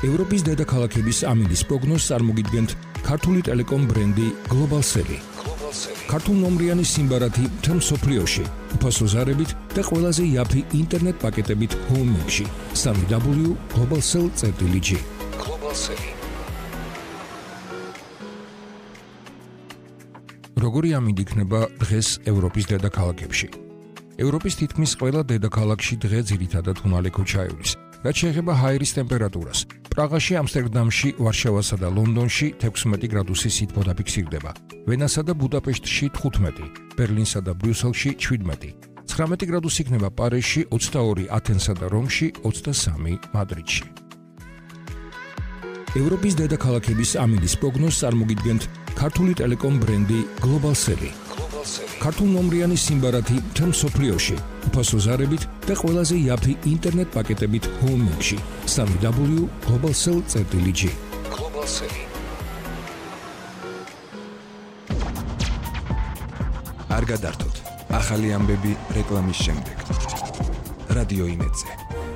ევროპის დედაქალაქების ამინდის პროგნოზს წარმოგიდგენთ ქართული ტელეკომ ბრენდი Globalcell. ქართულ ნომრიანი სიმბარათი მთელ მსოფლიოში, უფასო ზარებით და ყველაზე იაფი ინტერნეტ პაკეტებით ჰოუმინგში. www.globalcell.gr. როგორი ამინდი იქნება დღეს ევროპის დედაქალაქებში? ევროპის თითქმის ყველა დედაქალაქში დღე ძირითადად უნალე ქუჩაევლის. რაც შეეხება ჰაერის ტემპერატურას, პრაღაში, ამსტერდამში, ვარშავასა და ლონდონში 16 გრადუსი სითბო დაფიქსირდება, ვენასა და ბუდაპეშტში 15, ბერლინსა და ბრიუსელში 17, 19 გრადუსი იქნება პარიზში, 22 ათენსა და რომში, 23 მადრიდში. ევროპის დედაქალაქების ამინდის პროგნოზს წარმოგიდგენთ ქართული ტელეკომ ბრენდი Globalcell. ქართულ ნომრიანი სიმბარათი მთელ მსოფლიოში, უფასო ზარებით და ყველაზე იაფი ინტერნეტ პაკეტებით ჰოუმინგში. www.globalcell.gr. არ გადართოთ ახალი ამბები რეკლამის შემდეგ. რადიო იმედზე.